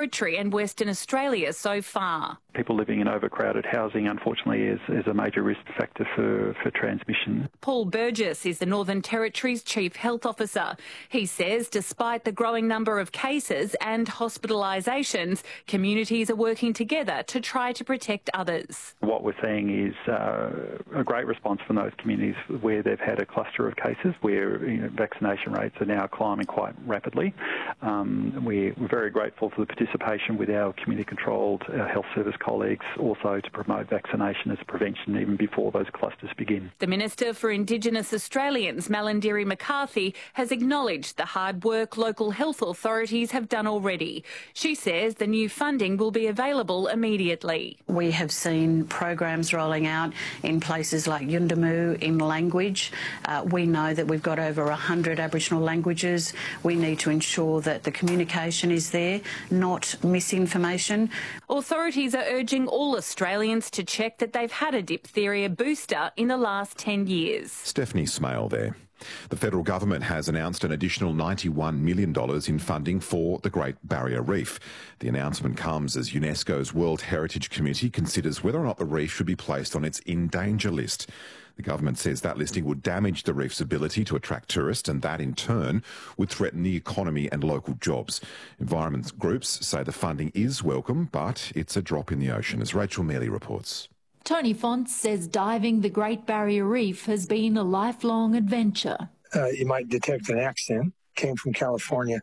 Territory and Western Australia so far. People living in overcrowded housing, unfortunately, is a major risk factor for transmission. Paul Burgess is the Northern Territory's Chief Health Officer. He says despite the growing number of cases and hospitalisations, communities are working together to try to protect others. What we're seeing is a great response from those communities where they've had a cluster of cases, where vaccination rates are now climbing quite rapidly. We're very grateful for the participation with our community-controlled health service colleagues, also to promote vaccination as a prevention even before those clusters begin. The Minister for Indigenous Australians, Malarndirri McCarthy, has acknowledged the hard work local health authorities have done already. She says the new funding will be available immediately. We have seen programs rolling out in places like Yuendumu in language. We know that we've got over 100 Aboriginal languages. We need to ensure that the communication is there, not misinformation. Authorities are urging all Australians to check that they've had a diphtheria booster in the last 10 years. Stephanie Smale there. The federal government has announced an additional $91 million in funding for the Great Barrier Reef. The announcement comes as UNESCO's World Heritage Committee considers whether or not the reef should be placed on its in danger list. The government says that listing would damage the reef's ability to attract tourists, and that in turn would threaten the economy and local jobs. Environment groups say the funding is welcome, but it's a drop in the ocean, as Rachel Mealy reports. Tony Fonts says diving the Great Barrier Reef has been a lifelong adventure. You might detect an accent. Came from California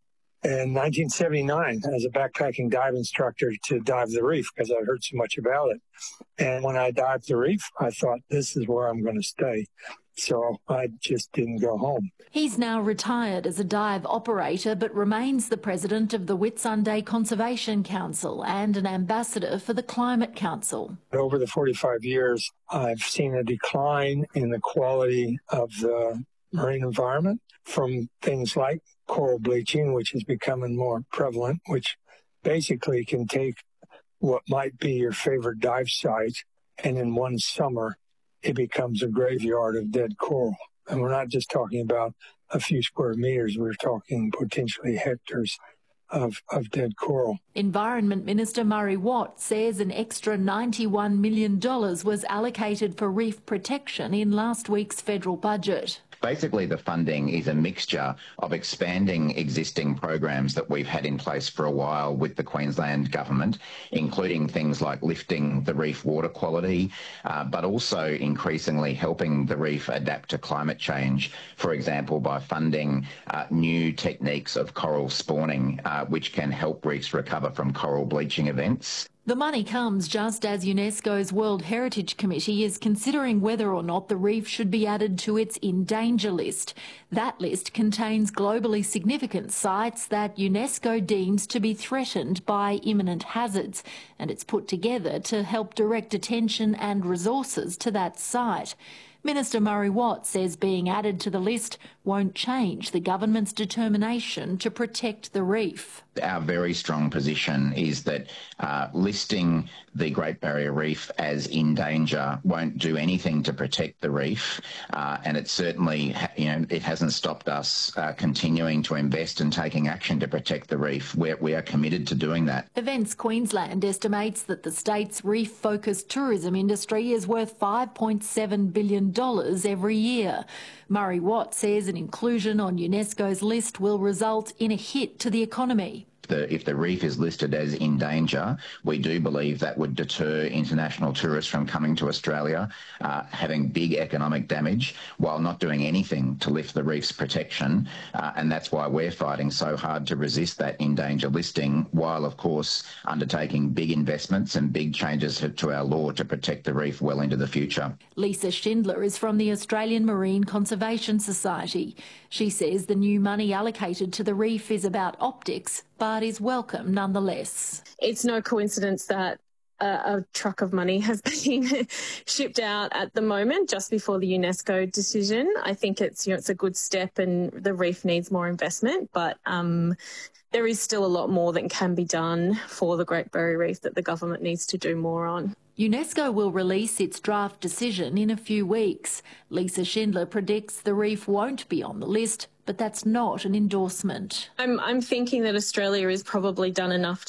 in 1979 as a backpacking dive instructor to dive the reef because I'd heard so much about it. And when I dived the reef, I thought, this is where I'm going to stay. So I just didn't go home. He's now retired as a dive operator, but remains the president of the Whitsunday Conservation Council and an ambassador for the Climate Council. Over the 45 years, I've seen a decline in the quality of the marine environment from things like coral bleaching, which is becoming more prevalent, which basically can take what might be your favorite dive site, and in one summer, it becomes a graveyard of dead coral. And we're not just talking about a few square meters, we're talking potentially hectares of dead coral. Environment Minister Murray Watt says an extra $91 million was allocated for reef protection in last week's federal budget. Basically, the funding is a mixture of expanding existing programs that we've had in place for a while with the Queensland government, including things like lifting the reef water quality, but also increasingly helping the reef adapt to climate change, for example, by funding new techniques of coral spawning, which can help reefs recover from coral bleaching events. The money comes just as UNESCO's World Heritage Committee is considering whether or not the reef should be added to its in danger list. That list contains globally significant sites that UNESCO deems to be threatened by imminent hazards, and it's put together to help direct attention and resources to that site. Minister Murray Watt says being added to the list won't change the government's determination to protect the reef. Our very strong position is that listing the Great Barrier Reef as in danger won't do anything to protect the reef, and it certainly, it hasn't stopped us continuing to invest and taking action to protect the reef. We are committed to doing that. Events Queensland estimates that the state's reef-focused tourism industry is worth $5.7 billion every year. Murray Watt says an inclusion on UNESCO's list will result in a hit to the economy. If the reef is listed as in danger, we do believe that would deter international tourists from coming to Australia, having big economic damage, while not doing anything to lift the reef's protection. And that's why we're fighting so hard to resist that in danger listing, while, of course, undertaking big investments and big changes to our law to protect the reef well into the future. Lisa Schindler is from the Australian Marine Conservation Society. She says the new money allocated to the reef is about optics, but is welcome nonetheless. It's no coincidence that a truck of money has been shipped out at the moment just before the UNESCO decision. I think it's a good step, and the reef needs more investment, but there is still a lot more that can be done for the Great Barrier Reef that the government needs to do more on. UNESCO will release its draft decision in a few weeks. Lisa Schindler predicts the reef won't be on the list, but that's not an endorsement. I'm thinking that Australia has probably done enough